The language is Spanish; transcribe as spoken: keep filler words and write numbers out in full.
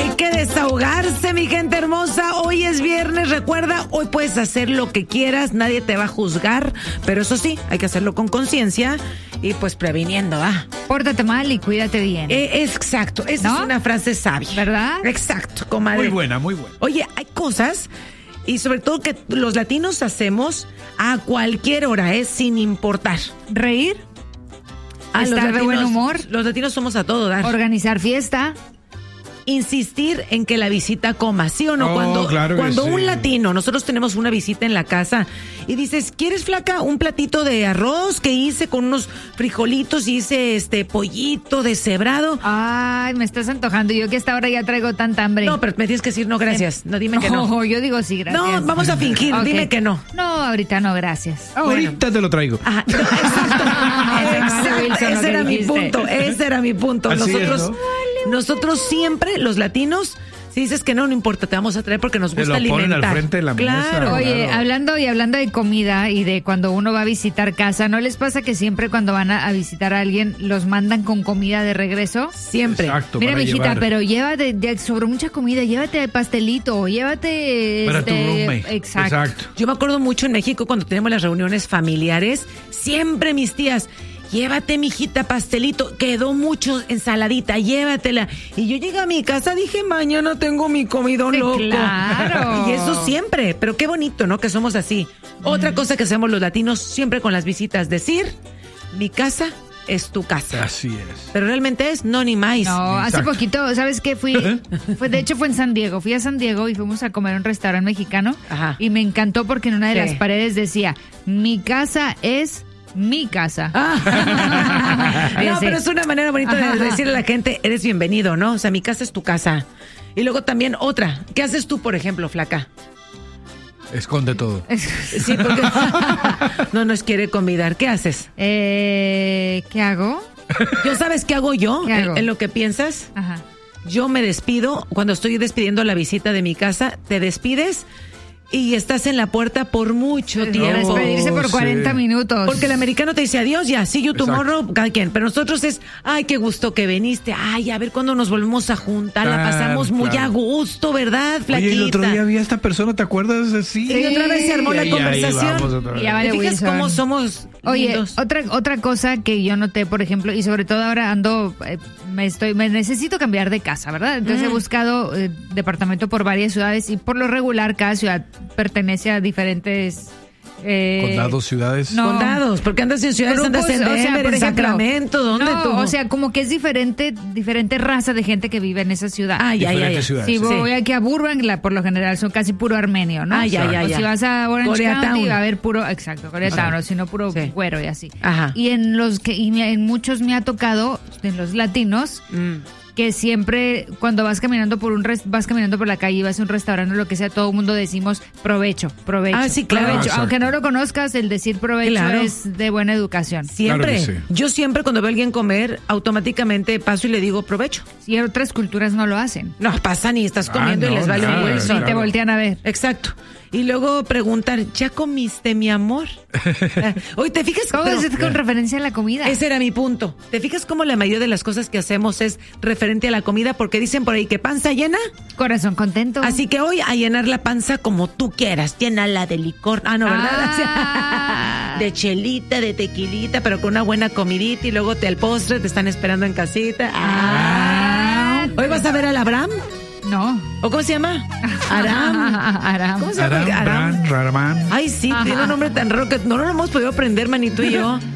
Hay que desahogarse, mi gente hermosa. Hoy es viernes, recuerda, hoy puedes hacer lo que quieras, nadie te va a juzgar, pero eso sí, hay que hacerlo con conciencia y pues previniendo, ¿ah? Pórtate mal y cuídate bien. Eh, es exacto, esa ¿No? es una frase sabia. ¿Verdad? Exacto, comadre. Muy buena, muy buena. Oye, hay cosas, y sobre todo que los latinos hacemos a cualquier hora, es sin importar. Reír, Ah, los estar de buen latinos- humor, Los latinos somos a todo dar. organizar fiesta. Insistir en que la visita coma, ¿sí o no? Oh, cuando claro que cuando sí. un latino, nosotros tenemos una visita en la casa y dices, ¿quieres, flaca, un platito de arroz que hice con unos frijolitos y hice este pollito deshebrado? Ay, me estás antojando. Yo que a esta hora ya traigo tanta hambre. No, pero me tienes que decir no, gracias. No, dime que no. No, yo digo sí, gracias. No, vamos a fingir, Ok. dime que no. No, ahorita no, gracias. Ahorita te lo traigo. Ajá, no, exacto. Exacto, Wilson, lo ese que era mi dijiste. punto, ese era mi punto. Así es, Nosotros, ¿no? nosotros siempre, los latinos, si dices que no, no importa, te vamos a traer porque nos Te gusta lo ponen alimentar. al frente de la mesa. Claro. Oye, Claro. hablando y hablando de comida y de cuando uno va a visitar casa, ¿no les pasa que siempre cuando van a, a visitar a alguien los mandan con comida de regreso? Siempre. Exacto, Mira, para mijita, llevar. pero llévate, de- sobre mucha comida, llévate pastelito, llévate... Para tu este, roommate. Exacto. Yo me acuerdo mucho en México cuando tenemos las reuniones familiares, siempre mis tías, llévate, mijita, pastelito, quedó mucho ensaladita, llévatela. Y yo llegué a mi casa, dije, mañana tengo mi comidón Sí, loco. claro. Y eso siempre, pero qué bonito, ¿no? Que somos así. Otra cosa que hacemos los latinos siempre con las visitas, decir, mi casa es tu casa. Así es. Pero realmente es no ni más. No, hace Exacto. poquito, ¿sabes qué? Fui, fue, de hecho fue en San Diego, fui a San Diego y fuimos a comer a un restaurante mexicano. Ajá. Y me encantó porque en una de ¿Qué? las paredes decía, mi casa es mi casa. Ah. Oye, No, sí. pero es una manera bonita de Ajá. decirle a la gente, eres bienvenido, ¿no? O sea, mi casa es tu casa. Y luego también otra, ¿qué haces tú, por ejemplo, flaca? Esconde todo. Sí, porque no nos quiere convidar. ¿Qué haces? eh, ¿Qué hago? ¿Yo sabes qué hago yo? ¿Qué hago? En, en lo que piensas. Ajá. Yo me despido, cuando estoy despidiendo la visita de mi casa, te despides y estás en la puerta por mucho Para tiempo. despedirse por sí. cuarenta minutos. Porque el americano te dice adiós, ya, see you Exacto. tomorrow, cada quien. Pero nosotros es, ay, qué gusto que viniste. Ay, a ver cuándo nos volvemos a juntar. La Claro, pasamos muy claro. a gusto, ¿verdad, flaquita? Oye, el otro día vi a esta persona, ¿te acuerdas? Sí. Y otra vez se armó la Y ahí conversación. vamos otra vez. Ya vale, ¿Te fijas Wilson. cómo somos Oye, lindos? otra otra cosa que yo noté, por ejemplo, y sobre todo ahora ando, eh, me estoy, me necesito cambiar de casa, ¿verdad? Entonces Mm. he buscado eh, departamento por varias ciudades y por lo regular cada ciudad pertenece a diferentes eh, Condados, ciudades. no. Condados, porque andas en ciudades, grupos, andas en o sea, Denver, por en ejemplo, Sacramento, ¿dónde no, tú? o sea, como que es diferente, diferente raza de gente que vive en esa ciudad. ah, ya, ya, ya. diferentes ciudades. Si Sí. voy aquí a Burbank, la, por lo general son casi puro armenio, ¿no? Ah, ya, ya, O ya. si vas a Orange Koreatown. County va a haber puro, exacto, Koreatown, Ajá. o si no puro Sí. güero y así. Ajá. Y en los que y me- en muchos me ha tocado, en los latinos, Mm. que siempre cuando vas caminando por un res- vas caminando por la calle y vas a un restaurante o lo que sea, todo el mundo decimos provecho, provecho. Ah, sí, claro. provecho. Exacto. Aunque no lo conozcas, el decir provecho Claro. es de buena educación. Siempre. Claro que sí. Yo siempre cuando veo a alguien comer, automáticamente paso y le digo provecho. Y otras culturas no lo hacen. No, pasan y estás Ah, comiendo y no, les vale un nada, hueso. Y te claro. voltean a ver. Exacto. Y luego preguntar, ¿ya comiste, mi amor? Oye, ¿te fijas? ¿Cómo Pero- es con referencia a la comida? Ese era mi punto. ¿Te fijas cómo la mayoría de las cosas que hacemos es referente a la comida? Porque dicen por ahí que panza llena. Corazón contento. Así que hoy a llenar la panza como tú quieras. Llénala de licor. Ah, no, ¿verdad? Ah. De chelita, de tequilita, pero con una buena comidita y luego te al postre te están esperando en casita. Ah. ¿Hoy vas a ver al Abraham? No. ¿O cómo se llama? Aram. Aram. ¿Cómo se llama? Aram, Bran, Rahman. Ay, sí, Ajá. tiene un nombre tan raro que no lo hemos podido aprender, manito y yo.